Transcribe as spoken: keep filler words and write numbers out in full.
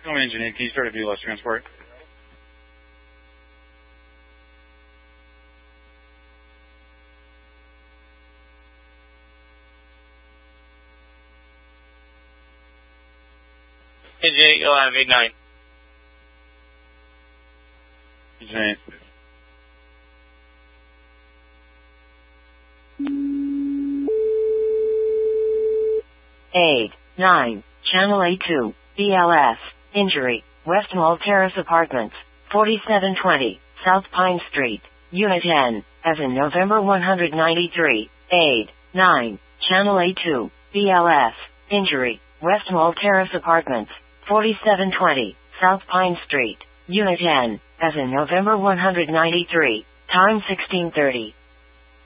Come in, Janine. Can you start a V L S transport? K J, you'll have eight nine. Janine. eight nine, Channel A two, B L S, injury, West Mall Terrace Apartments, forty-seven twenty, South Pine Street, Unit N, as in November one ninety-three, eight nine, Channel A two, B L S, injury, West Mall Terrace Apartments, forty-seven twenty, South Pine Street, Unit N, as in November one ninety-three, time sixteen thirty.